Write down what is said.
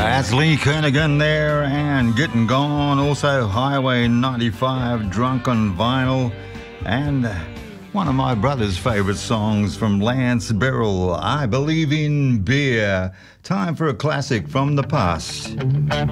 That's Lee Kernaghan there and Getting Gone. Also Highway 95, Drunk on Vinyl. And one of my brother's favourite songs from Lance Beryl, I Believe in Beer. Time for a classic from the past.